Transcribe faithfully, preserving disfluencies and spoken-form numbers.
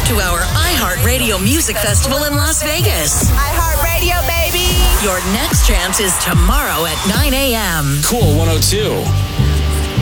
to our iHeartRadio Music Festival in Las Vegas. iHeartRadio, baby. Your next chance is tomorrow at nine a.m. Cool one oh two.